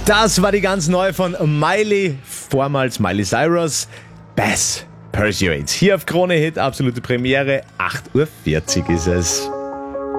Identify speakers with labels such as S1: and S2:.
S1: Das war die ganz neue von Miley, vormals Miley Cyrus, Bass Persuades. Hier auf Krone Hit, absolute Premiere, 8:40 Uhr ist es.